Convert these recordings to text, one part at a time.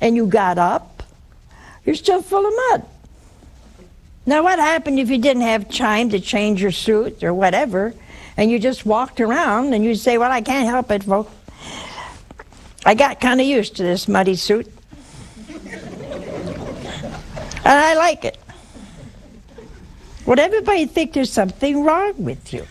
and you got up, you're still full of mud. Now what happened if you didn't have time to change your suit or whatever, and you just walked around and you say, well, I can't help it, folks. I got kind of used to this muddy suit. And I like it. Would everybody think there's something wrong with you?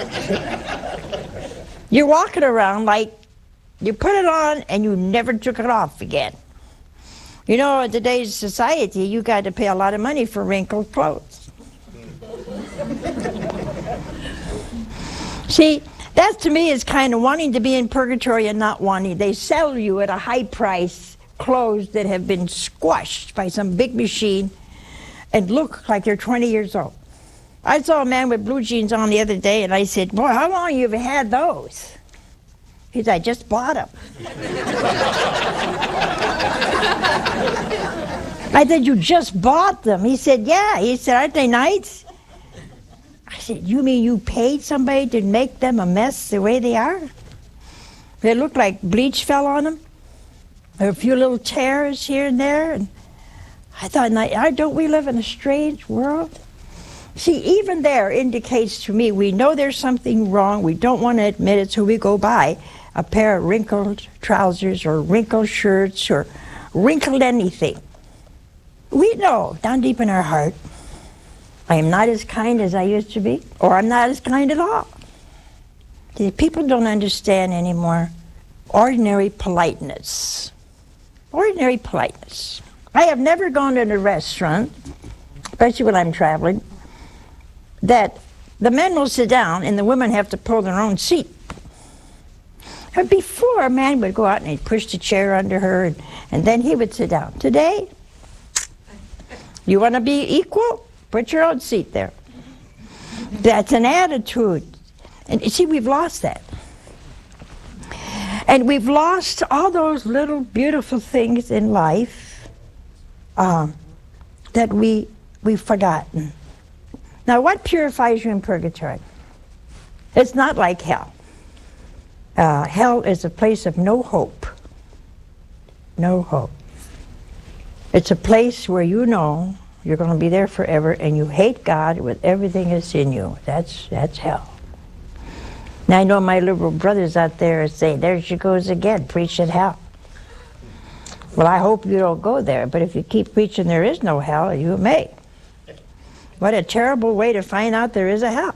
You're walking around like you put it on and you never took it off again. You know, in today's society, you got to pay a lot of money for wrinkled clothes. See, that to me is kind of wanting to be in purgatory and not wanting. They sell you at a high price clothes that have been squashed by some big machine and look like they're 20 years old. I saw a man with blue jeans on the other day, and I said, boy, how long have you had those? He said, I just bought them. I said, you just bought them? He said, yeah. He said, aren't they nice? I said, you mean you paid somebody to make them a mess the way they are? They look like bleach fell on them. There are a few little tears here and there. And I thought, don't we live in a strange world? See, even there indicates to me we know there's something wrong. We don't want to admit it, so we go buy a pair of wrinkled trousers or wrinkled shirts or wrinkled anything. We know down deep in our heart, I am not as kind as I used to be, or I'm not as kind at all. See, people don't understand anymore ordinary politeness. Ordinary politeness. I have never gone to a restaurant, especially when I'm traveling, that the men will sit down and the women have to pull their own seat. And before, a man would go out and he'd push the chair under her and then he would sit down. Today, you want to be equal? Put your own seat there. That's an attitude. And you see, we've lost that. And we've lost all those little beautiful things in life that we've forgotten. Now, what purifies you in purgatory? It's not like hell. Hell is a place of no hope. No hope. It's a place where you know you're going to be there forever and you hate God with everything that's in you. That's hell. Now, I know my liberal brothers out there say, there she goes again, preaching hell. Well, I hope you don't go there, but if you keep preaching there is no hell, you may. What a terrible way to find out there is a hell.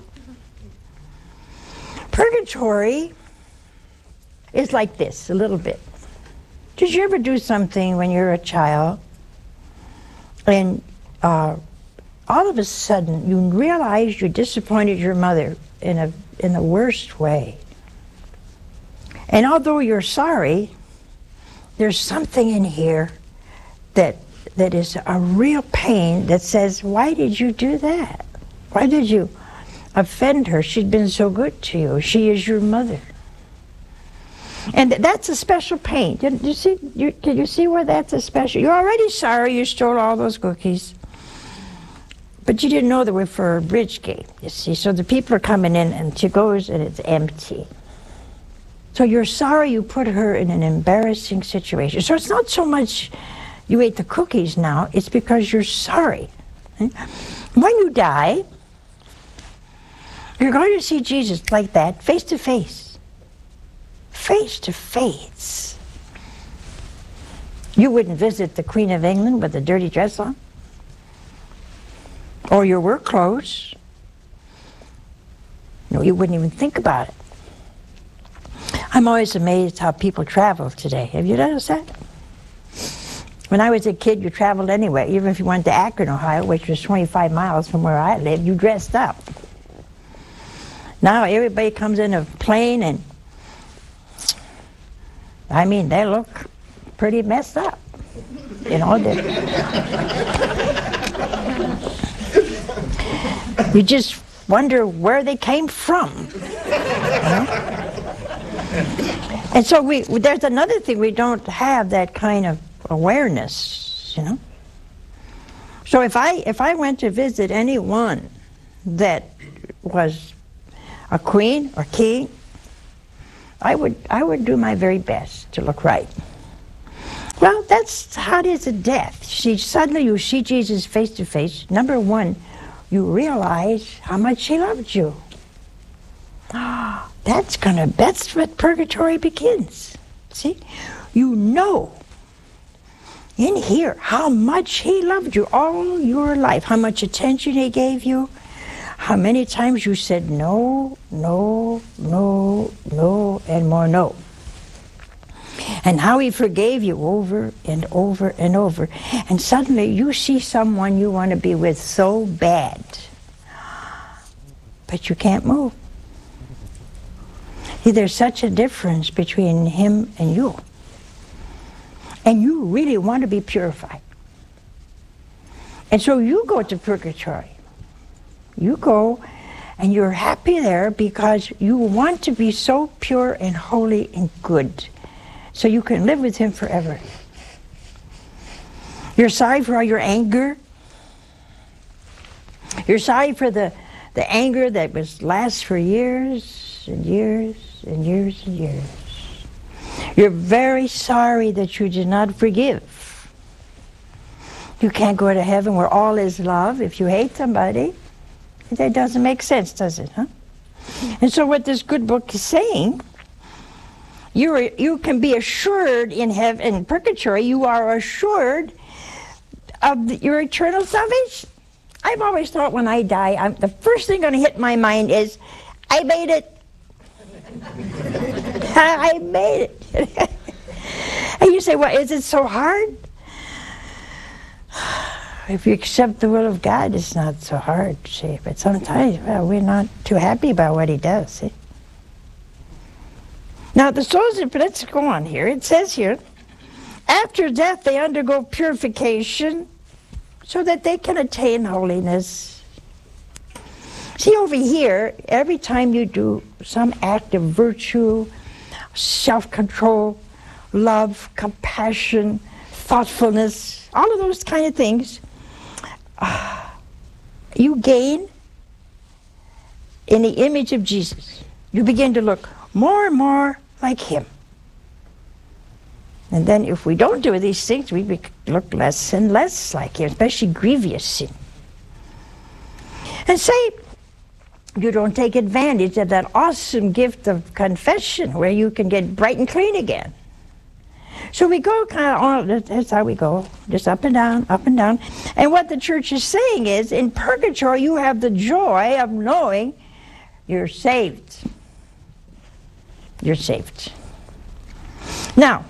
Purgatory is like this, a little bit. Did you ever do something when you were a child and all of a sudden you realize you disappointed your mother in the worst way? And although you're sorry, there's something in here that is a real pain that says, why did you do that? Why did you offend her? She'd been so good to you. She is your mother. And that's a special pain. Can you see where that's a special? You're already sorry you stole all those cookies. But you didn't know they were for a bridge game, you see. So the people are coming in and she goes and it's empty. So you're sorry you put her in an embarrassing situation. So it's not so much you ate the cookies now, it's because you're sorry. When you die, you're going to see Jesus like that, face to face. Face to face. You wouldn't visit the Queen of England with a dirty dress on, or your work clothes. No, you wouldn't even think about it. I'm always amazed how people travel today. Have you noticed that? When I was a kid, you traveled anyway. Even if you went to Akron, Ohio, which was 25 miles from where I lived, you dressed up. Now everybody comes in a plane and, I mean, they look pretty messed up. You know, you just wonder where they came from. You know? And so there's another thing, we don't have that kind of awareness, you know. So if I went to visit anyone that was a queen or king, I would do my very best to look right. Well, that's how it is at death. Suddenly you see Jesus face to face. Number one, you realize how much he loved you. That's what purgatory begins. See? You know in here how much he loved you all your life, how much attention he gave you, how many times you said no, no, no, no, and more no. And how he forgave you over and over and over. And suddenly you see someone you want to be with so bad, but you can't move. See, there's such a difference between him and you. And you really want to be purified. And so you go to purgatory. You go and you're happy there because you want to be so pure and holy and good so you can live with him forever. You're sorry for all your anger. You're sorry for the anger that lasts for years and years and years and years. You're very sorry that you did not forgive. You can't go to heaven where all is love if you hate somebody. That doesn't make sense, does it, huh? And so what this good book is saying, you can be assured in heaven, in purgatory, you are assured of your eternal salvation. I've always thought when I die, the first thing going to hit my mind is, I made it. I made it. And you say, well, is it so hard? If you accept the will of God, it's not so hard, see. But sometimes, well, we're not too happy about what he does, see. Now, the souls, let's go on here. It says here, after death they undergo purification so that they can attain holiness. See, over here, every time you do some act of virtue, self-control, love, compassion, thoughtfulness, all of those kind of things, you gain in the image of Jesus. You begin to look more and more like him. And then if we don't do these things, we look less and less like him, especially grievous sin. And say you don't take advantage of that awesome gift of confession where you can get bright and clean again. So we go kind of, that's how we go, just up and down, up and down. And what the church is saying is, in purgatory you have the joy of knowing you're saved. You're saved. Now,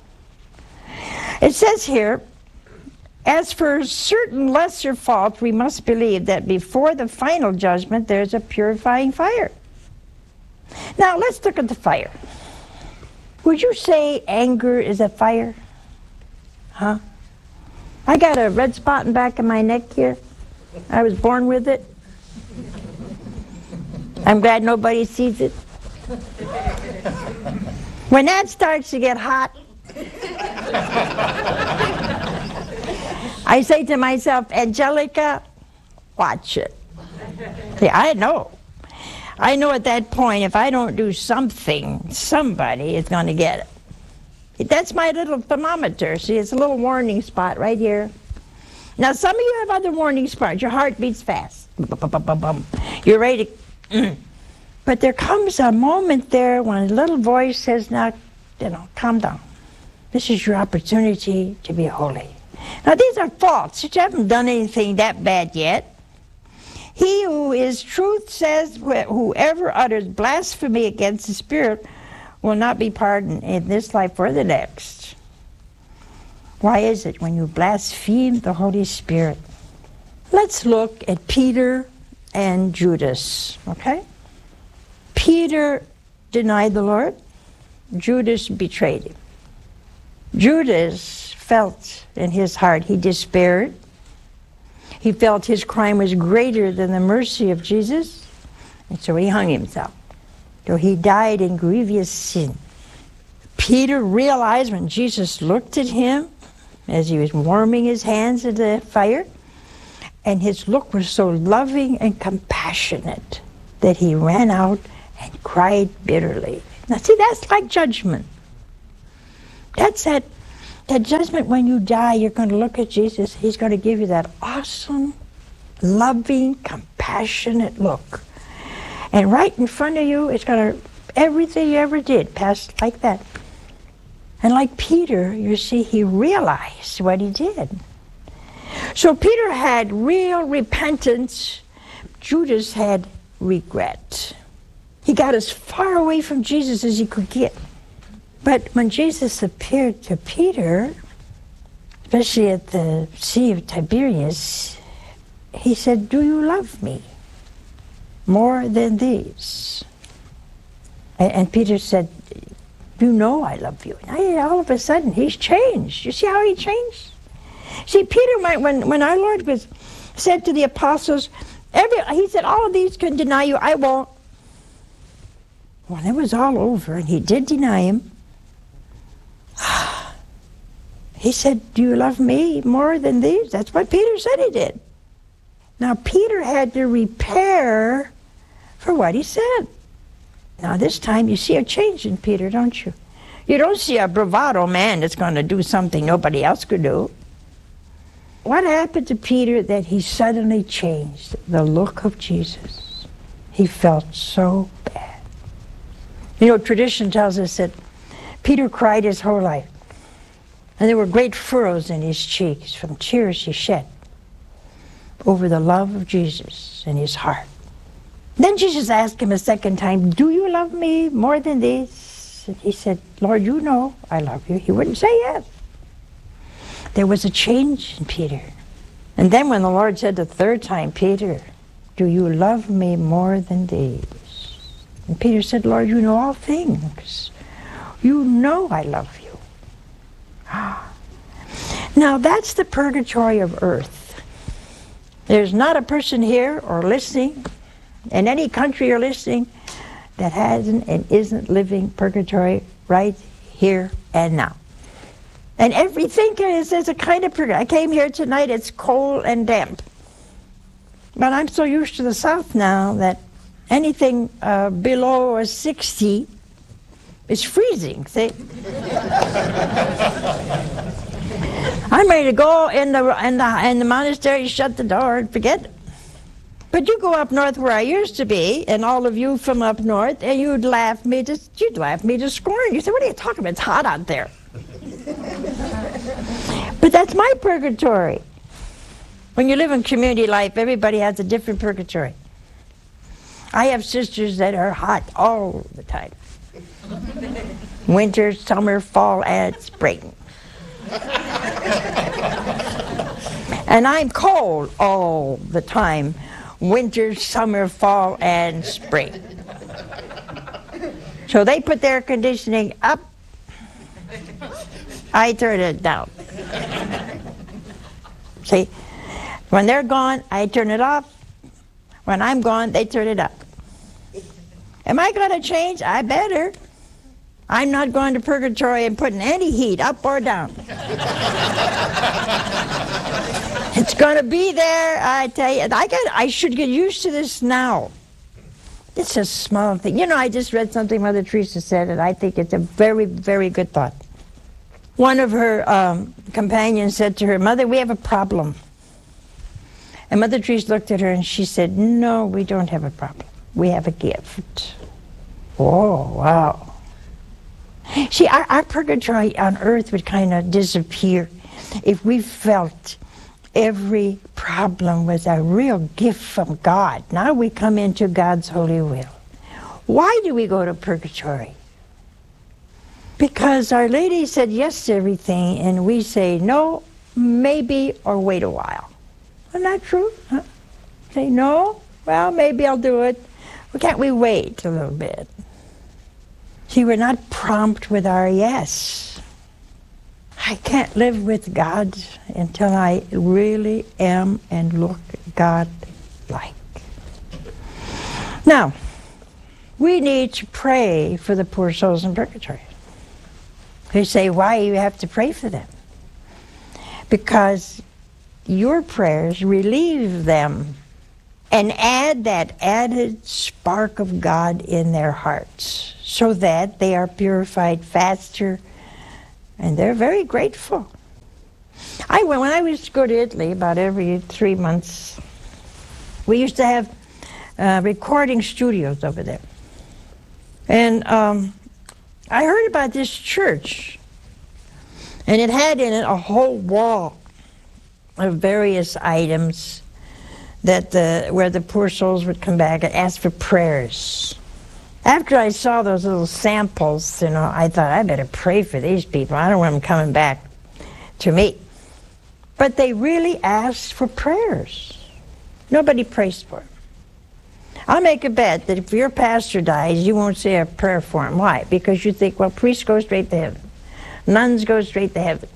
it says here, as for certain lesser faults, we must believe that before the final judgment there's a purifying fire. Now, let's look at the fire. Would you say anger is a fire? Huh? I got a red spot in the back of my neck here. I was born with it. I'm glad nobody sees it. When that starts to get hot, I say to myself, Angelica, watch it. See, I know at that point, if I don't do something, somebody is going to get it. That's my little thermometer. See, it's a little warning spot right here. Now, some of you have other warning spots. Your heart beats fast. You're ready to... But there comes a moment there when a little voice says, now, calm down. This is your opportunity to be holy. Now, these are faults. You haven't done anything that bad yet. He who is truth says, whoever utters blasphemy against the Spirit will not be pardoned in this life or the next. Why is it when you blaspheme the Holy Spirit? Let's look at Peter and Judas, okay? Peter denied the Lord. Judas betrayed him. Judas felt in his heart, he despaired. He felt his crime was greater than the mercy of Jesus, and so he hung himself. So he died in grievous sin. Peter realized when Jesus looked at him as he was warming his hands in the fire, and his look was so loving and compassionate that he ran out and cried bitterly. Now see, that's like judgment. That's that The judgment when you die, you're going to look at Jesus. He's going to give you that awesome, loving, compassionate look. And right in front of you, it's going to, everything you ever did pass like that. And like Peter, you see, he realized what he did. So Peter had real repentance. Judas had regret. He got as far away from Jesus as he could get. But when Jesus appeared to Peter, especially at the Sea of Tiberias, he said, "Do you love me more than these?" And Peter said, "You know I love you." And all of a sudden, he's changed. You see how he changed? See, Peter, when our Lord was said to the apostles, he said, "All of these can deny you, I won't." When it was all over, and he did deny him, he said, "Do you love me more than these?" That's what Peter said he did. Now, Peter had to repair for what he said. Now, this time, you see a change in Peter, don't you? You don't see a bravado man that's going to do something nobody else could do. What happened to Peter that he suddenly changed? The look of Jesus. He felt so bad. You know, tradition tells us that Peter cried his whole life. And there were great furrows in his cheeks from tears he shed over the love of Jesus in his heart. Then Jesus asked him a second time, "Do you love me more than these?" And he said, "Lord, you know I love you." He wouldn't say yes. There was a change in Peter. And then when the Lord said the third time, "Peter, do you love me more than these?" And Peter said, "Lord, you know all things. You know I love you." Now that's the purgatory of earth. There's not a person here or listening, in any country or listening, that hasn't and isn't living purgatory right here and now. And everything is a kind of purgatory. I came here tonight, it's cold and damp. But I'm so used to the South now that anything below 60 is freezing, see? I'm ready to go in the monastery, shut the door, and forget it. But you go up north where I used to be, and all of you from up north, and you'd laugh me to scorn. You say, "What are you talking about? It's hot out there." But that's my purgatory. When you live in community life, everybody has a different purgatory. I have sisters that are hot all the time. Winter, summer, fall, and spring. And I'm cold all the time. Winter, summer, fall, and spring. So they put their conditioning up. I turn it down. See, when they're gone, I turn it off. When I'm gone, they turn it up. Am I going to change? I better. I'm not going to purgatory and putting any heat up or down. It's going to be there, I tell you. I should get used to this now. It's a small thing. You know, I just read something Mother Teresa said, and I think it's a very, very good thought. One of her companions said to her, "Mother, we have a problem." And Mother Teresa looked at her and she said, "No, we don't have a problem. We have a gift." Oh, wow. See, our purgatory on earth would kind of disappear if we felt every problem was a real gift from God. Now we come into God's holy will. Why do we go to purgatory? Because Our Lady said yes to everything, and we say no, maybe, or wait a while. Isn't that true? Huh? Say no, well, maybe I'll do it. Well, can't we wait a little bit? See, we're not prompt with our yes. I can't live with God until I really am and look God-like. Now, we need to pray for the poor souls in purgatory. They say, why do you have to pray for them? Because your prayers relieve them and add that added spark of God in their hearts so that they are purified faster And they're very grateful. When I used to go to Italy about every 3 months, we used to have recording studios over there. And I heard about this church, and it had in it a whole wall of various items that where the poor souls would come back and ask for prayers. After I saw those little samples, I thought, I better pray for these people. I don't want them coming back to me. But they really asked for prayers. Nobody prays for them. I'll make a bet that if your pastor dies, you won't say a prayer for him. Why? Because you think, well, priests go straight to heaven. Nuns go straight to heaven.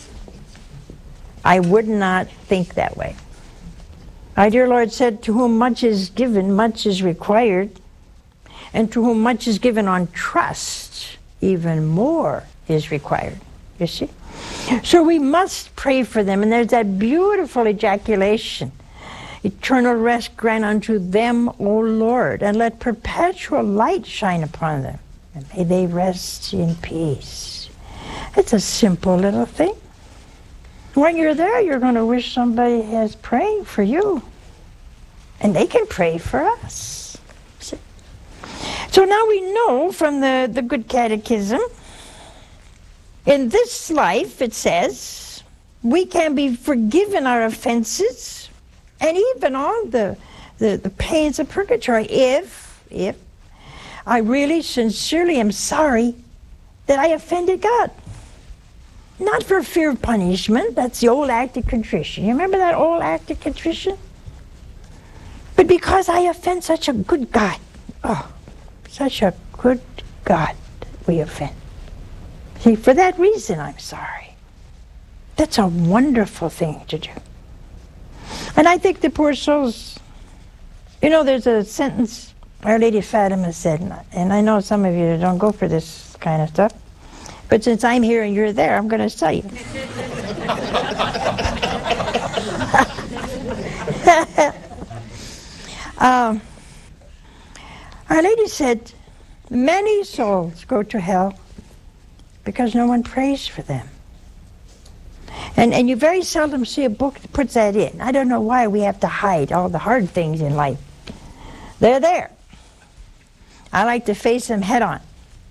I would not think that way. Our dear Lord said, to whom much is given, much is required. And to whom much is given on trust, even more is required. You see? So we must pray for them. And there's that beautiful ejaculation. Eternal rest grant unto them, O Lord, and let perpetual light shine upon them. And may they rest in peace. It's a simple little thing. When you're there, you're going to wish somebody is praying for you. And they can pray for us. See? So now we know from the Good Catechism, in this life, it says, we can be forgiven our offenses and even all the pains of purgatory if I really sincerely am sorry that I offended God. Not for fear of punishment, that's the old act of contrition. You remember that old act of contrition? But because I offend such a good God. Oh, such a good God we offend. See, for that reason I'm sorry. That's a wonderful thing to do. And I think the poor souls, there's a sentence Our Lady of Fatima said, and I know some of you don't go for this kind of stuff, but since I'm here and you're there, I'm going to tell you. Our Lady said, many souls go to hell because no one prays for them. And you very seldom see a book that puts that in. I don't know why we have to hide all the hard things in life. They're there. I like to face them head on.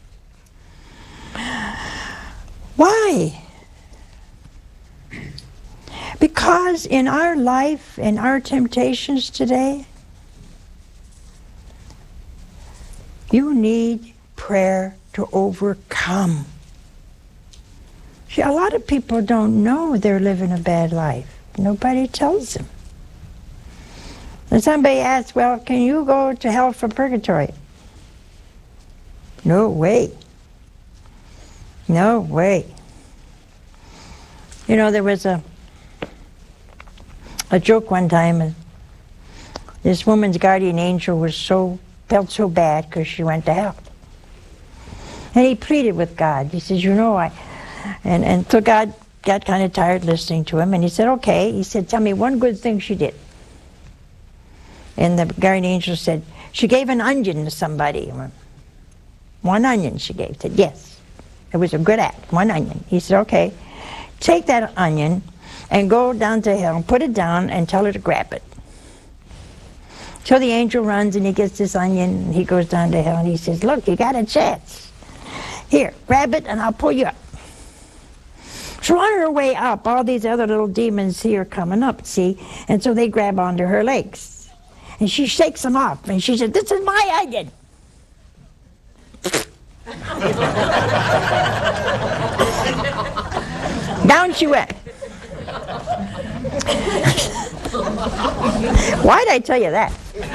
Why? Because in our life, in our temptations today, you need prayer to overcome. See, a lot of people don't know they're living a bad life. Nobody tells them. And somebody asks, well, can you go to hell from purgatory? No way. No way. There was a joke one time, and this woman's guardian angel felt so bad because she went to hell. And he pleaded with God. He says, and so God got kind of tired listening to him, and he said, okay. He said, tell me one good thing she did. And the guardian angel said, she gave an onion to somebody. One onion she gave. He said, yes. It was a good act, one onion. He said, okay, take that onion and go down to hell, put it down, and tell her to grab it. So the angel runs, and he gets this onion, and he goes down to hell, and he says, look, you got a chance. Here, grab it, and I'll pull you up. So on her way up, all these other little demons see her coming up, see? And so they grab onto her legs. And she shakes them off, and she said, this is my onion. Down she went. Why'd I tell you that?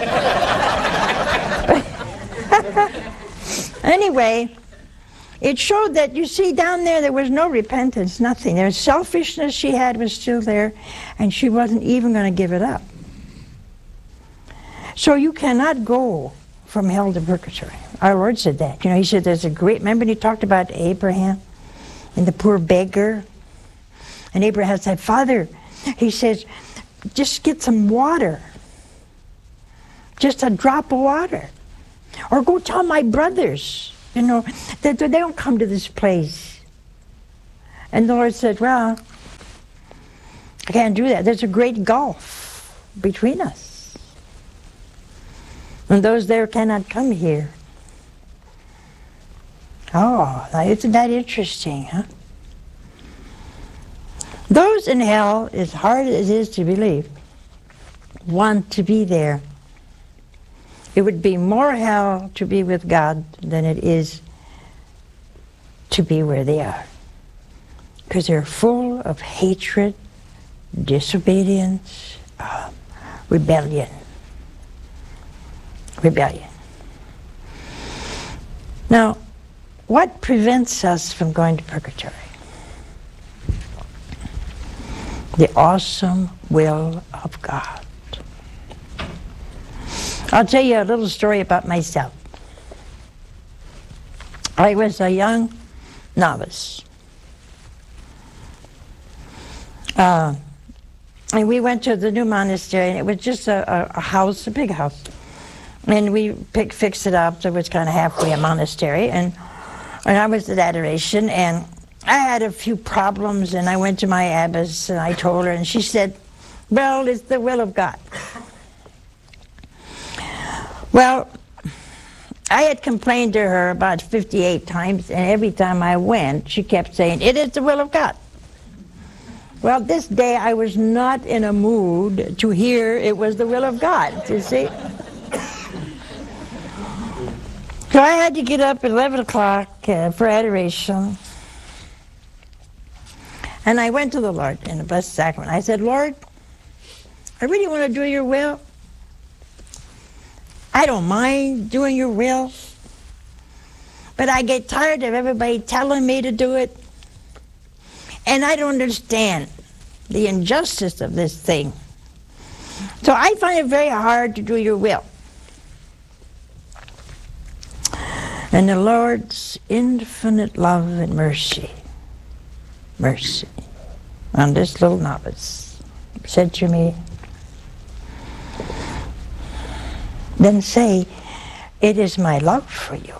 Anyway, it showed that, you see, down there was no repentance, nothing. There's selfishness she had was still there, and she wasn't even going to give it up. So you cannot go from hell to purgatory. Our Lord said that. He said there's a great, remember he talked about Abraham and the poor beggar? And Abraham said, Father, he says, just get some water. Just a drop of water. Or go tell my brothers, that they don't come to this place. And the Lord said, well, I can't do that. There's a great gulf between us. And those there cannot come here. Oh, now isn't that interesting, huh? Those in hell, as hard as it is to believe, want to be there. It would be more hell to be with God than it is to be where they are. Because they're full of hatred, disobedience, rebellion. Rebellion. Now, what prevents us from going to purgatory? The awesome will of God. I'll tell you a little story about myself. I was a young novice. And we went to the new monastery, and it was just a house, a big house. And we fixed it up, so it was kind of halfway a monastery. And I was at adoration, and I had a few problems, and I went to my abbess, and I told her, and she said, well, it's the will of God. Well, I had complained to her about 58 times, and every time I went, she kept saying, it is the will of God. Well, this day I was not in a mood to hear it was the will of God, you see. So I had to get up at 11 o'clock for adoration. And I went to the Lord in the Blessed Sacrament. I said, Lord, I really want to do your will. I don't mind doing your will. But I get tired of everybody telling me to do it. And I don't understand the injustice of this thing. So I find it very hard to do your will. And the Lord's infinite love and mercy on this little novice said to me, then say, it is my love for you.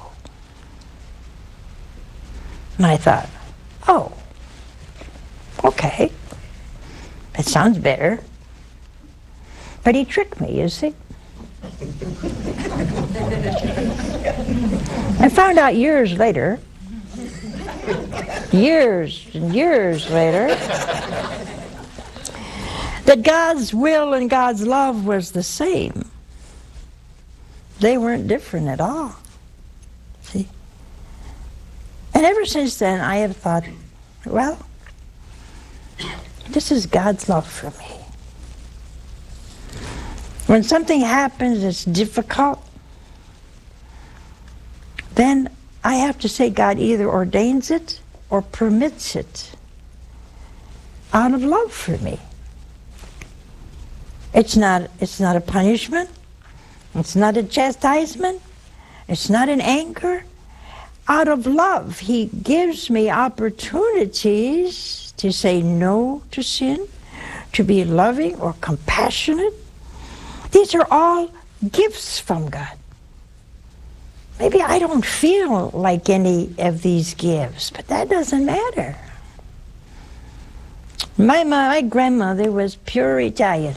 And I thought, oh, okay, that sounds better. But he tricked me, you see. I found out years later, years and years later, that God's will and God's love was the same. They weren't different at all. See? And ever since then, I have thought, well, this is God's love for me. When something happens that's difficult, then I have to say God either ordains it or permits it out of love for me. It's not a punishment. It's not a chastisement. It's not an anger. Out of love, he gives me opportunities to say no to sin, to be loving or compassionate. These are all gifts from God. Maybe I don't feel like any of these gifts, but that doesn't matter. My grandmother was pure Italian.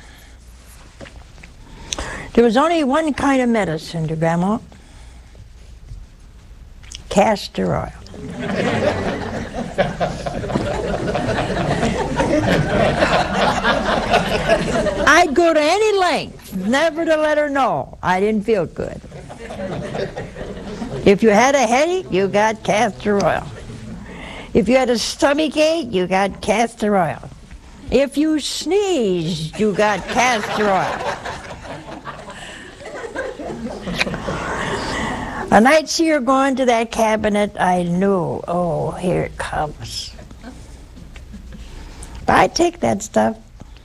There was only one kind of medicine to Grandma. Castor oil. I'd go to any length never to let her know I didn't feel good. If you had a headache, you got castor oil. If you had a stomach ache, you got castor oil. If you sneezed, you got castor oil. And I'd see her going to that cabinet, I knew, oh, here it comes. But I'd take that stuff.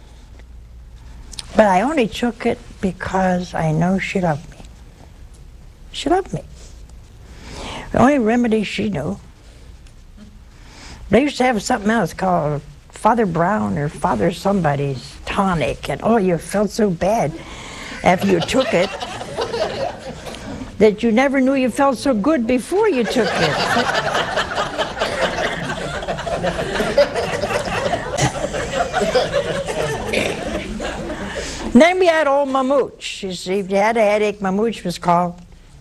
But I only took it because I know she loved me. She loved me. The only remedy she knew. They used to have something else called Father Brown or Father somebody's tonic, and oh, you felt so bad after you took it that you never knew you felt so good before you took it. Then we had old Mamooch. You see, if you had a headache, Mamooch was called.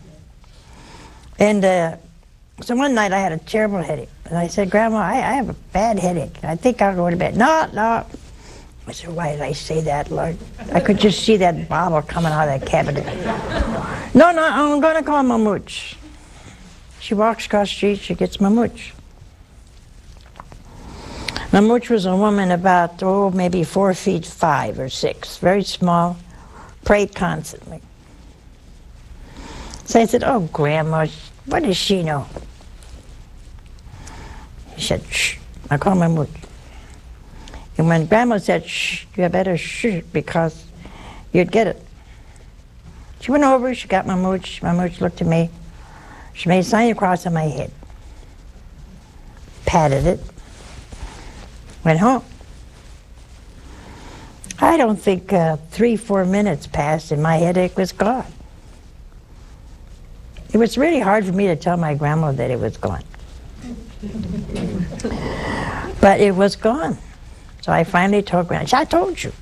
And so one night I had a terrible headache. And I said, Grandma, I have a bad headache. I think I'll go to bed. No. I said, why did I say that, Lord? I could just see that bottle coming out of that cabinet. No, I'm going to call Mamooch. She walks across the street, she gets Mamooch. Mamooch was a woman about, maybe 4 feet 5 or 6, very small, prayed constantly. So I said, oh, Grandma, what does she know? She said, shh. I called Mamooch. And when Grandma said, shh, you better shh, because you'd get it. She went over, she got Mamooch. Mamooch looked at me. She made a sign across on my head. Patted it. Went home. I don't think 3-4 minutes passed and my headache was gone. It was really hard for me to tell my grandma that it was gone. But it was gone. So I finally told Grandma, I told you.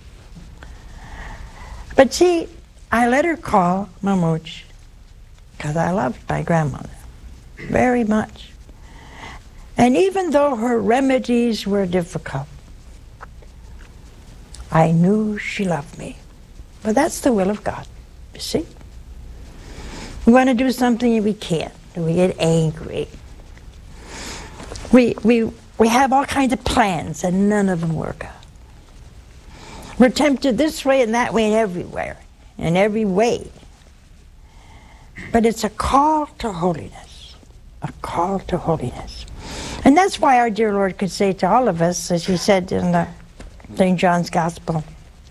But see, I let her call Mamooch because I loved my grandmother very much. And even though her remedies were difficult, I knew she loved me. But that's the will of God, you see. We want to do something and we can't. We get angry. We have all kinds of plans and none of them work out. We're tempted this way and that way and everywhere, in every way. But it's a call to holiness, a call to holiness. And that's why our dear Lord could say to all of us, as he said in St. John's Gospel,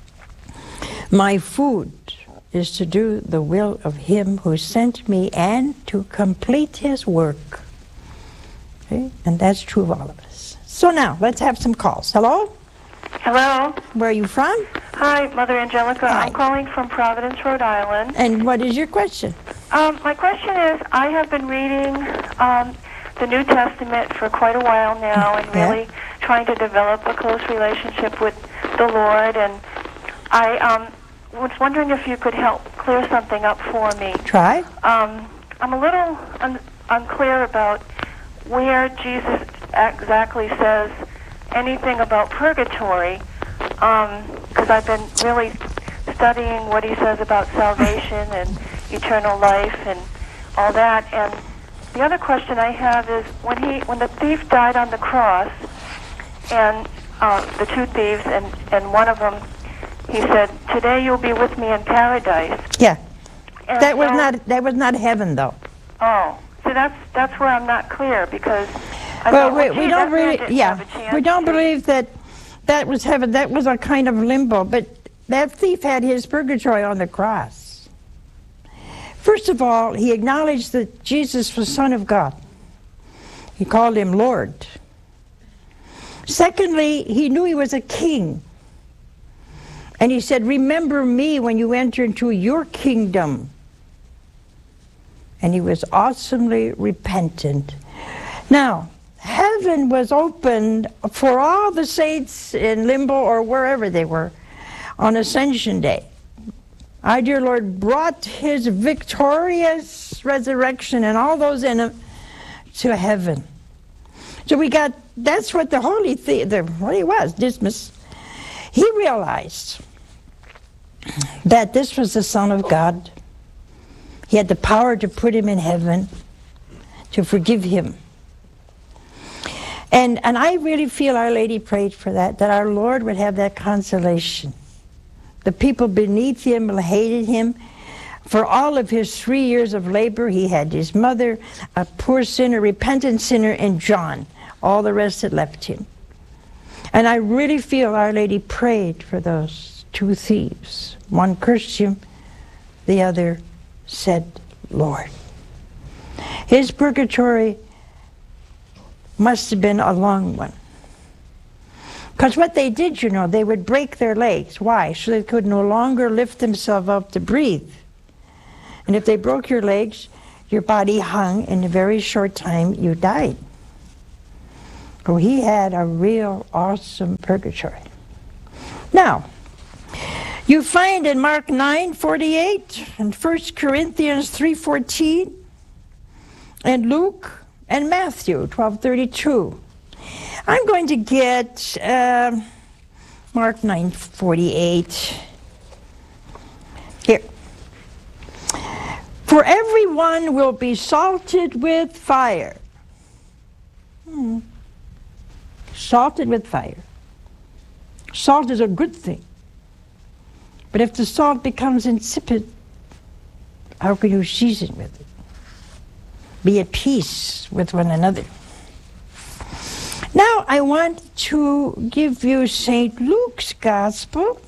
my food is to do the will of him who sent me and to complete his work. Okay? And that's true of all of us. So now, let's have some calls. Hello? Hello. Where are you from? Hi, Mother Angelica. Hi. I'm calling from Providence, Rhode Island. And what is your question? My question is, I have been reading the New Testament for quite a while now and really trying to develop a close relationship with the Lord. And I was wondering if you could help clear something up for me. Try. I'm a little unclear about where Jesus exactly says anything about purgatory, because I've been really studying what he says about salvation and eternal life and all that. And the other question I have is, when the thief died on the cross, and the two thieves, and one of them, he said, "Today you'll be with me in paradise." Yeah. And That was not heaven, though. Oh, so that's where I'm not clear, because I Well, thought, we don't really, we don't believe that was heaven. That was a kind of limbo. But that thief had his purgatory on the cross. First of all, he acknowledged that Jesus was Son of God. He called him Lord. Secondly, he knew he was a king. And he said, remember me when you enter into your kingdom. And he was awesomely repentant. Now, heaven was opened for all the saints in limbo or wherever they were on Ascension Day. Our dear Lord brought his victorious resurrection and all those in him to heaven. So that's what the holy what he was, Dismas. He realized that this was the Son of God. He had the power to put him in heaven, to forgive him. And I really feel Our Lady prayed for that our Lord would have that consolation. The people beneath him hated him. For all of his 3 years of labor, he had his mother, a poor sinner, repentant sinner, and John. All the rest had left him. And I really feel Our Lady prayed for those two thieves. One cursed him, the other said, Lord. His purgatory must have been a long one. Because what they did, they would break their legs. Why? So they could no longer lift themselves up to breathe. And if they broke your legs, your body hung. In a very short time, you died. Oh, he had a real awesome purgatory. Now, you find in Mark 9:48 and 1 Corinthians 3:14 and Luke and Matthew 12:32. I'm going to get Mark 9:48. Here. For everyone will be salted with fire. Salted with fire. Salt is a good thing. But if the salt becomes insipid, how can you season with it? Be at peace with one another. Now I want to give you St. Luke's Gospel.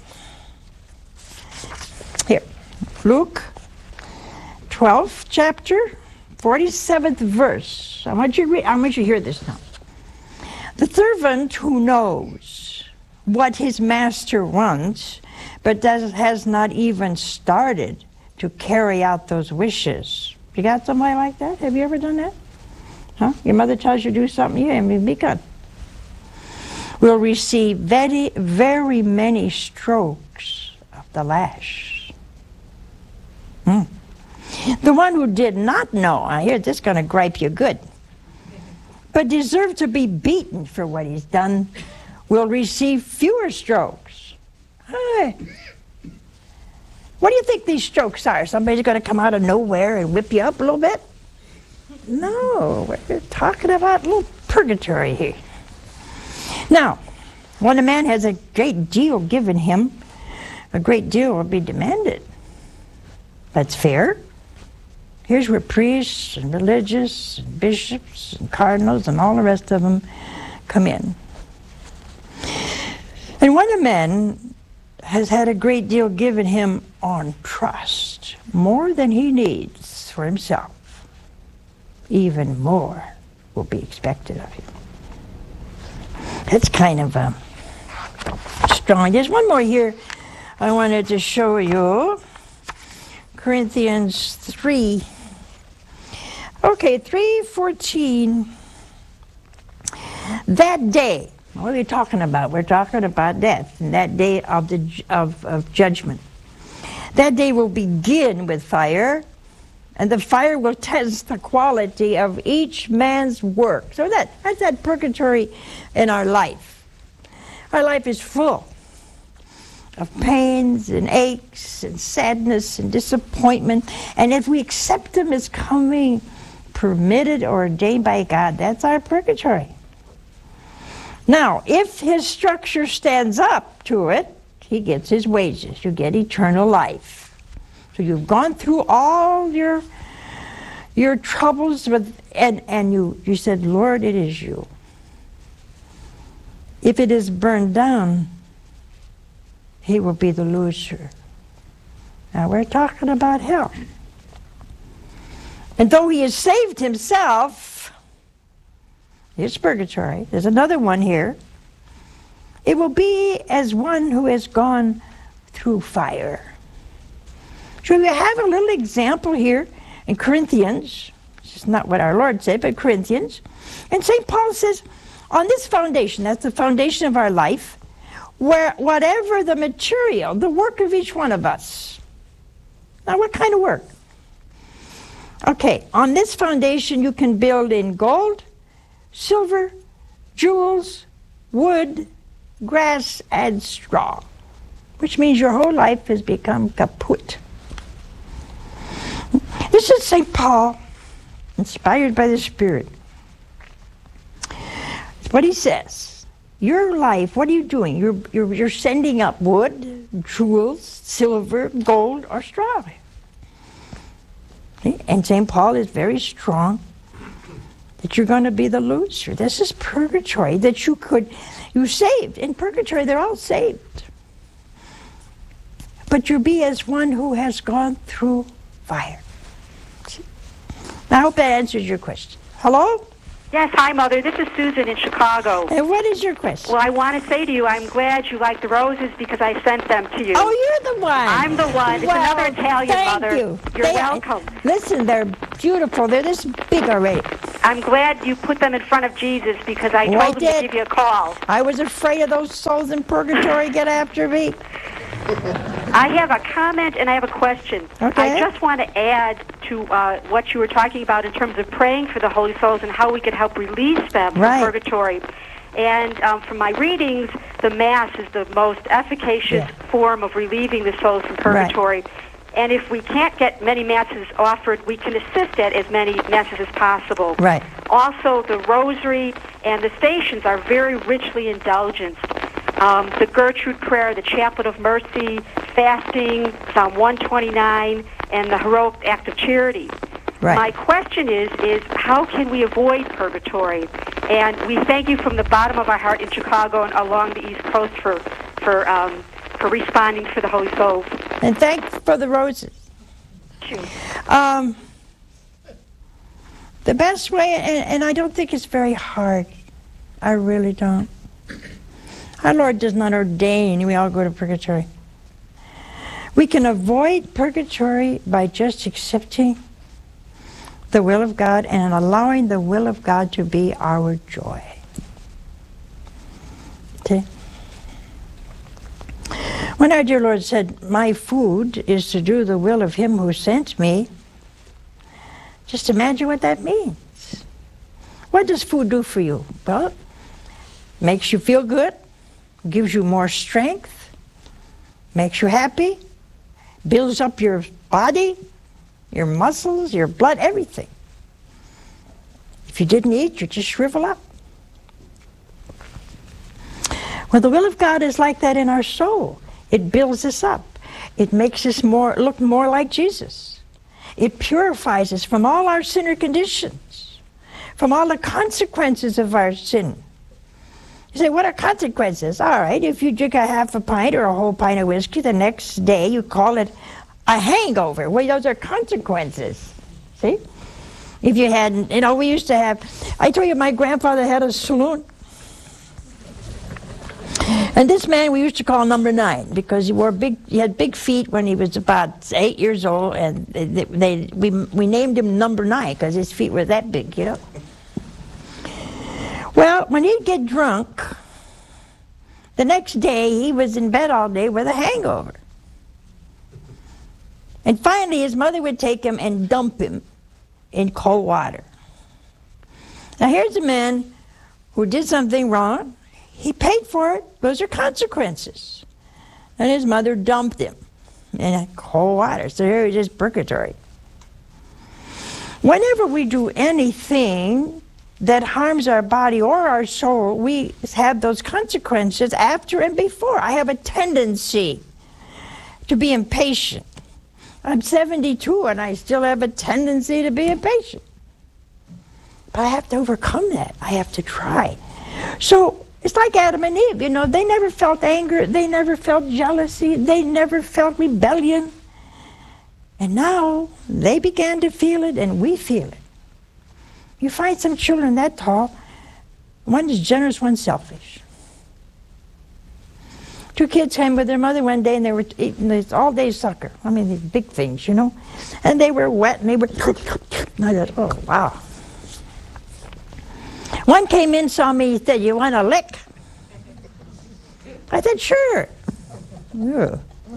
Here, Luke 12th chapter, 47th verse. I want you to hear this now. The servant who knows what his master wants, but has not even started to carry out those wishes. You got somebody like that? Have you ever done that? Huh? Your mother tells you to do something, you haven't begun. Will receive very, very many strokes of the lash. The one who did not know, I hear this is going to gripe you good, but deserved to be beaten for what he's done, will receive fewer strokes. Hey. What do you think these strokes are? Somebody's going to come out of nowhere and whip you up a little bit? No, we're talking about a little purgatory here. Now, when a man has a great deal given him, a great deal will be demanded. That's fair. Here's where priests and religious and bishops and cardinals and all the rest of them come in. And when a man has had a great deal given him on trust, more than he needs for himself, even more will be expected of him. That's kind of strong. There's one more here I wanted to show you. Corinthians 3. Okay, 3:14. That day, what are we talking about? We're talking about death, and that day of judgment. That day will begin with fire, and the fire will test the quality of each man's work. So that's that purgatory in our life. Our life is full of pains and aches and sadness and disappointment, and if we accept them as coming permitted or ordained by God, that's our purgatory. Now, if his structure stands up to it, he gets his wages. You get eternal life. So you've gone through all your troubles with, and you said, Lord, it is you. If it is burned down, he will be the loser. Now we're talking about hell. And though he has saved himself, his purgatory, there's another one here, it will be as one who has gone through fire. So we have a little example here in Corinthians. This is not what our Lord said, but Corinthians. And St. Paul says, on this foundation, that's the foundation of our life, where whatever the material, the work of each one of us. Now, what kind of work? Okay, on this foundation you can build in gold, silver, jewels, wood, grass, and straw, which means your whole life has become kaput. This is St. Paul, inspired by the Spirit. What he says, your life, what are you doing? You're sending up wood, jewels, silver, gold, or straw. And St. Paul is very strong that you're going to be the loser. This is purgatory, that you saved. In purgatory, they're all saved. But you be as one who has gone through fire. I hope that answers your question. Hello? Yes, hi, Mother. This is Susan in Chicago. And what is your question? Well, I want to say to you, I'm glad you like the roses because I sent them to you. Oh, you're the one. I'm the one. It's well, another Italian, thank Mother. You. You're welcome. Listen, they're beautiful. They're this big already. I'm glad you put them in front of Jesus because I Oh, I told him to did. give you a call. I was afraid of those souls in purgatory get after me. I have a comment and I have a question. Okay. I just want to add to what you were talking about in terms of praying for the holy souls and how we could help release them from Right. purgatory. And from my readings, the Mass is the most efficacious form of relieving the souls from purgatory. And if we can't get many Masses offered, we can assist at as many Masses as possible. Right. Also, the Rosary and the stations are very richly indulgenced. The Gertrude Prayer, the Chaplet of Mercy, fasting, Psalm 129, and the Heroic Act of Charity. Right. My question is how can we avoid purgatory? And we thank you from the bottom of our heart in Chicago and along the East Coast for responding for the Holy Souls. And thanks for the roses. Sure. The best way, and I don't think it's very hard. I really don't. Our Lord does not ordain we all go to purgatory. We can avoid purgatory by just accepting the will of God and allowing the will of God to be our joy. See? When our dear Lord said, "My food is to do the will of him who sent me," just imagine what that means. What does food do for you? Well, it makes you feel good, gives you more strength, makes you happy, builds up your body, your muscles, your blood, everything. If you didn't eat, you'd just shrivel up. Well, the will of God is like that in our soul. It builds us up. It makes us look more like Jesus. It purifies us from all our sinner conditions, from all the consequences of our sin. You say, what are consequences? All right, if you drink a half a pint or a whole pint of whiskey, the next day you call it a hangover. Well, those are consequences. See? If you hadn't, we used to have, I told you my grandfather had a saloon. And this man we used to call Number 9 because he had big feet when he was about 8 years old, and we named him Number 9 because his feet were that big, Well, when he'd get drunk, the next day he was in bed all day with a hangover. And finally his mother would take him and dump him in cold water. Now here's a man who did something wrong. He paid for it. Those are consequences. And his mother dumped him in cold water. So here is just purgatory. Whenever we do anything that harms our body or our soul, we have those consequences after and before. I have a tendency to be impatient. I'm 72 and I still have a tendency to be impatient. But I have to overcome that. I have to try. So it's like Adam and Eve, they never felt anger, they never felt jealousy, they never felt rebellion. And now they began to feel it and we feel it. You find some children that tall, one is generous, one's selfish. Two kids came with their mother one day and they were eating this all-day sucker. I mean, these big things, And they were wet and they were, and I thought, oh, wow. One came in, saw me, he said, "You want a lick?" I said, "Sure." Yeah.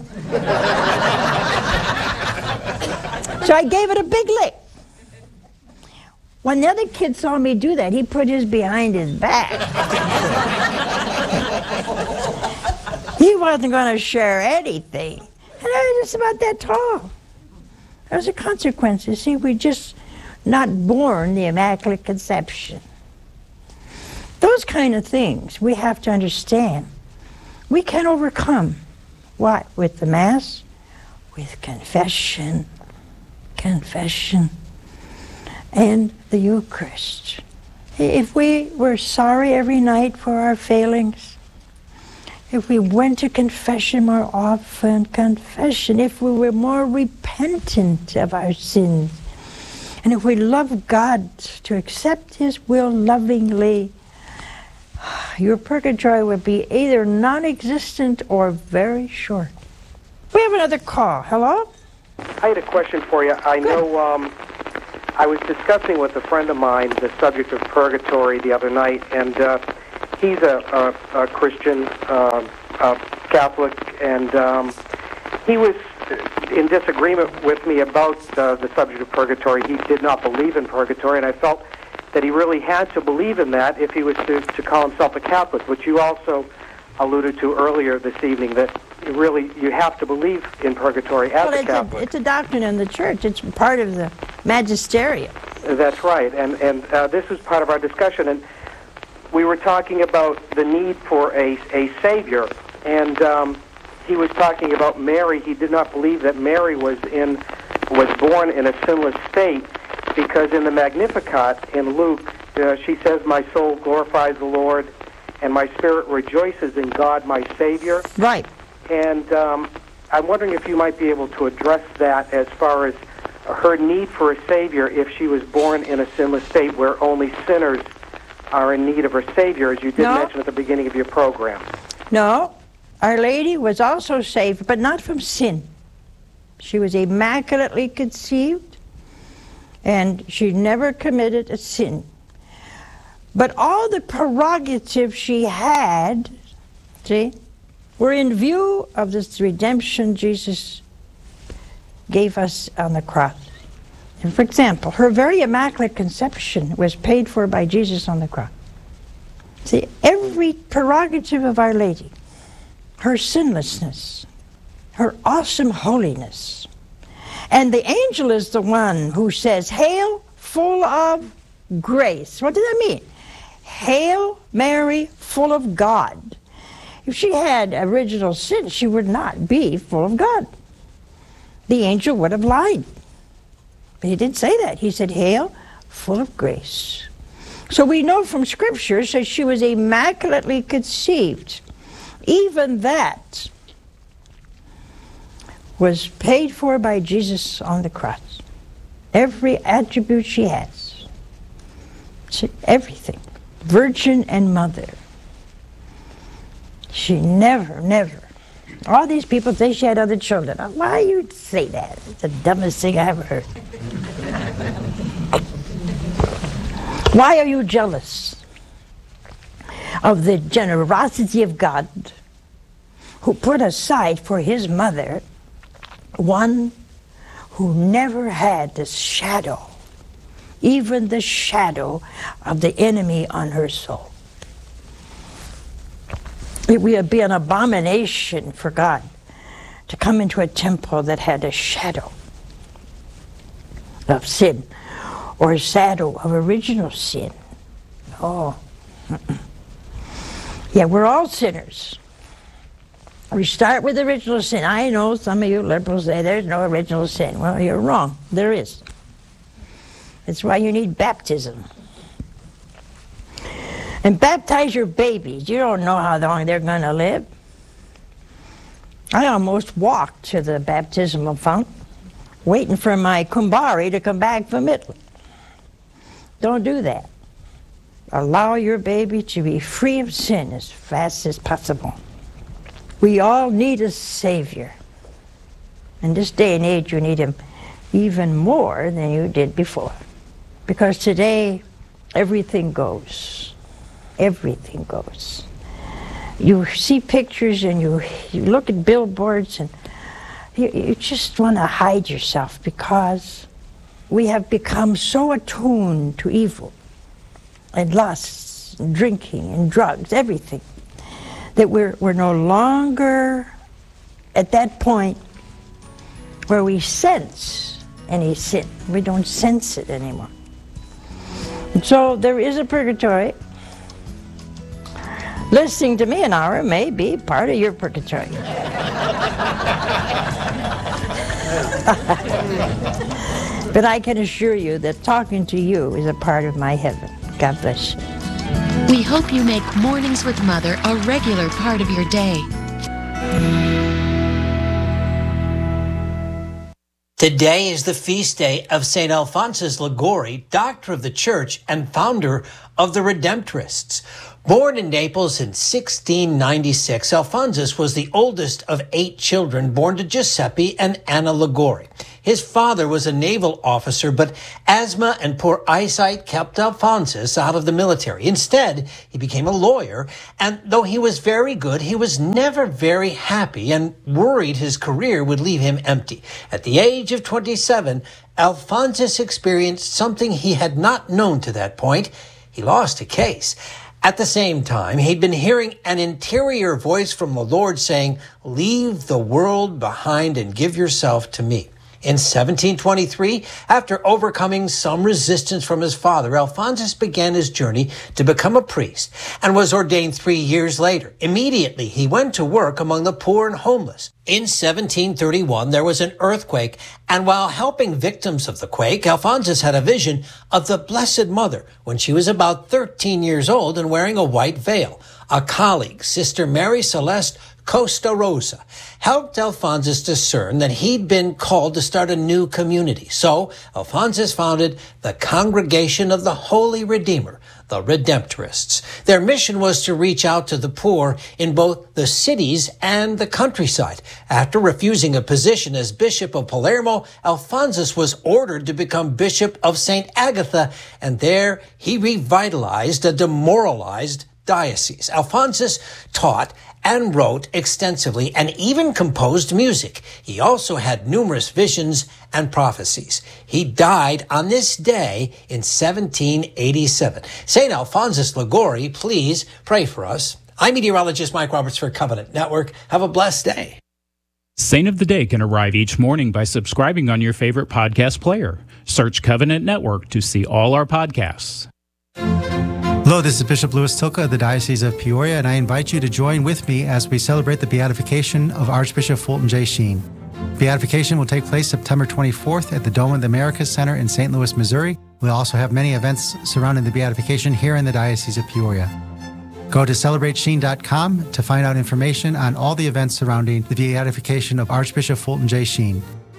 So I gave it a big lick. When the other kid saw me do that, he put his behind his back. He wasn't going to share anything. And I was just about that tall. Those are consequences. See, we're just not born the Immaculate Conception. Those kind of things we have to understand. We can overcome. What? With the Mass? With confession. Confession. And the Eucharist. If we were sorry every night for our failings, if we went to confession more often, if we were more repentant of our sins, and if we love God to accept His will lovingly, your purgatory would be either non-existent or very short. We have another call. Hello? I had a question for you. I know I was discussing with a friend of mine the subject of purgatory the other night, and he's a Christian, Catholic, and he was in disagreement with me about the subject of purgatory. He did not believe in purgatory, and I felt that he really had to believe in that if he was to call himself a Catholic, which you also alluded to earlier this evening, that really you have to believe in purgatory as a Catholic. It's a doctrine in the church. It's part of the magisterium. That's right, and this is part of our discussion, and we were talking about the need for a Savior, and he was talking about Mary. He did not believe that Mary was born in a sinless state, because in the Magnificat in Luke, she says, "My soul glorifies the Lord, and my spirit rejoices in God my Savior." Right. And I'm wondering if you might be able to address that as far as her need for a Savior if she was born in a sinless state where only sinners are in need of her Savior, as you did mention at the beginning of your program. No, Our Lady was also saved, but not from sin. She was immaculately conceived, and she never committed a sin. But all the prerogatives she had, were in view of this redemption Jesus gave us on the cross. And for example, her very immaculate conception was paid for by Jesus on the cross. See, every prerogative of Our Lady, her sinlessness, her awesome holiness, and the angel is the one who says, "Hail, full of grace." What does that mean? Hail, Mary, full of God. If she had original sin, she would not be full of God. The angel would have lied. But he didn't say that. He said, "Hail, full of grace." So we know from Scripture that she was immaculately conceived. Even that was paid for by Jesus on the cross. Every attribute she has. Everything. Virgin and mother. She never. All these people say she had other children. Why you say that? It's the dumbest thing I ever heard. Why are you jealous of the generosity of God, who put aside for his mother one who never had the shadow, even the shadow of the enemy on her soul? It would be an abomination for God to come into a temple that had a shadow of sin or a shadow of original sin. Oh. Yeah, we're all sinners. We start with original sin. I know some of you liberals say there's no original sin. Well, you're wrong. There is. That's why you need baptism. And baptize your babies. You don't know how long they're going to live. I almost walked to the baptismal fount, waiting for my kumbari to come back from Italy. Don't do that. Allow your baby to be free of sin as fast as possible. We all need a Savior. In this day and age, you need him even more than you did before. Because today, everything goes. Everything goes. You see pictures and you look at billboards and you just want to hide yourself, because we have become so attuned to evil and lusts and drinking and drugs, everything, that we're no longer at that point where we sense any sin. We don't sense it anymore. And so there is a purgatory. Listening to me an hour may be part of your purgatory. But I can assure you that talking to you is a part of my heaven. God bless you. We hope you make Mornings with Mother a regular part of your day. Today is the feast day of St. Alphonsus Liguori, doctor of the Church and founder of the Redemptorists. Born in Naples in 1696, Alphonsus was the oldest of 8 children born to Giuseppe and Anna Liguori. His father was a naval officer, but asthma and poor eyesight kept Alphonsus out of the military. Instead, he became a lawyer, and though he was very good, he was never very happy and worried his career would leave him empty. At the age of 27, Alphonsus experienced something he had not known to that point. He lost a case. At the same time, he'd been hearing an interior voice from the Lord saying, "Leave the world behind and give yourself to me." In 1723, after overcoming some resistance from his father, Alphonsus began his journey to become a priest and was ordained 3 years later. Immediately, he went to work among the poor and homeless. In 1731, there was an earthquake, and while helping victims of the quake, Alphonsus had a vision of the Blessed Mother when she was about 13 years old and wearing a white veil. A colleague, Sister Mary Celeste Costa Rosa, helped Alphonsus discern that he'd been called to start a new community. So Alphonsus founded the Congregation of the Holy Redeemer, the Redemptorists. Their mission was to reach out to the poor in both the cities and the countryside. After refusing a position as Bishop of Palermo, Alphonsus was ordered to become Bishop of St. Agatha, and there he revitalized a demoralized diocese. Alphonsus taught and wrote extensively and even composed music. He also had numerous visions and prophecies. He died on this day in 1787. St. Alphonsus Liguori, please pray for us. I'm meteorologist Mike Roberts for Covenant Network. Have a blessed day. Saint of the Day can arrive each morning by subscribing on your favorite podcast player. Search Covenant Network to see all our podcasts. Hello, this is Bishop Louis Tilka of the Diocese of Peoria, and I invite you to join with me as we celebrate the beatification of Archbishop Fulton J. Sheen. Beatification will take place September 24th at the Dome of the Americas Center in St. Louis, Missouri. We'll also have many events surrounding the beatification here in the Diocese of Peoria. Go to celebratesheen.com to find out information on all the events surrounding the beatification of Archbishop Fulton J. Sheen.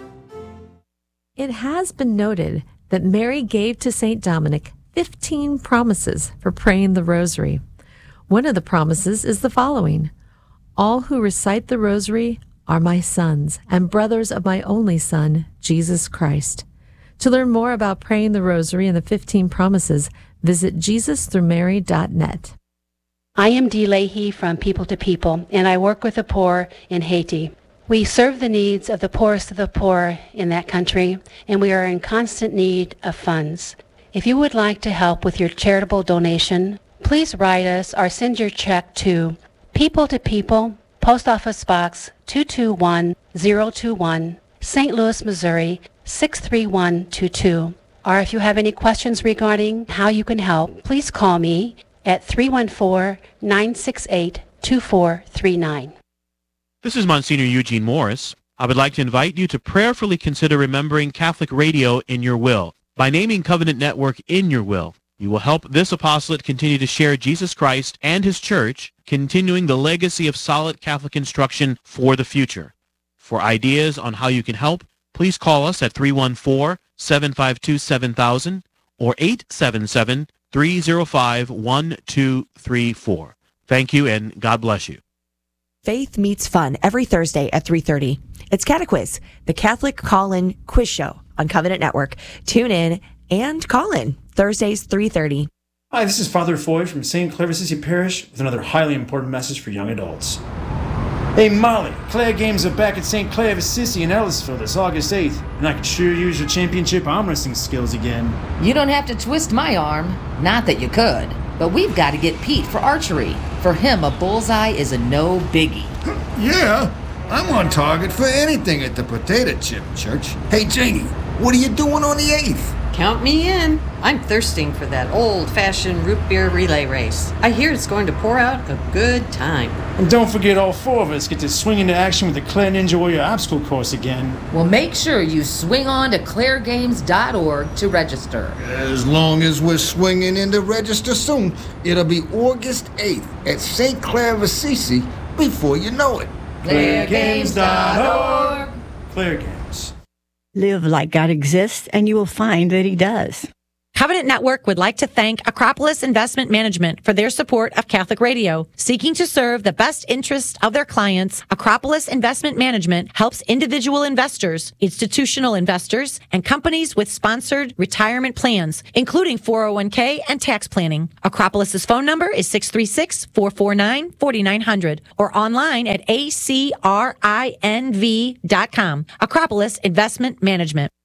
It has been noted that Mary gave to St. Dominic 15 promises for praying the rosary. One of the promises is the following: all who recite the rosary are my sons and brothers of my only Son, Jesus Christ. To learn more about praying the rosary and the 15 promises, visit JesusThroughMary.net. I am Dee Leahy from People to People, and I work with the poor in Haiti. We serve the needs of the poorest of the poor in that country, and we are in constant need of funds. If you would like to help with your charitable donation, please write us or send your check to People to People, Post Office Box 221021, St. Louis, Missouri 63122. Or if you have any questions regarding how you can help, please call me at 314-968-2439. This is Monsignor Eugene Morris. I would like to invite you to prayerfully consider remembering Catholic radio in your will. By naming Covenant Network in your will, you will help this apostolate continue to share Jesus Christ and His Church, continuing the legacy of solid Catholic instruction for the future. For ideas on how you can help, please call us at 314-752-7000 or 877-305-1234. Thank you, and God bless you. Faith Meets Fun every Thursday at 3:30. It's Catequiz, the Catholic call-in quiz show on Covenant Network. Tune in and call in Thursdays 3:30. Hi, this is Father Foy from St. Clair of Assisi Parish with another highly important message for young adults. Hey Molly, Claire games are back at St. Clair of Assisi in Ellisville this August 8th, and I could sure use your championship arm wrestling skills again. You don't have to twist my arm. Not that you could. But we've got to get Pete for archery. For him, a bullseye is a no biggie. Yeah, I'm on target for anything at the Potato Chip Church. Hey Janie, what are you doing on the 8th? Count me in. I'm thirsting for that old-fashioned root beer relay race. I hear it's going to pour out a good time. And don't forget all 4 of us get to swing into action with the Claire Ninja Warrior obstacle course again. Well, make sure you swing on to clairegames.org to register. As long as we're swinging in to register soon, it'll be August 8th at St. Clair of Assisi before you know it. clairegames.org. Claire Games. Live like God exists, and you will find that He does. Covenant Network would like to thank Acropolis Investment Management for their support of Catholic Radio. Seeking to serve the best interests of their clients, Acropolis Investment Management helps individual investors, institutional investors, and companies with sponsored retirement plans, including 401k and tax planning. Acropolis's phone number is 636-449-4900 or online at acrinv.com. Acropolis Investment Management.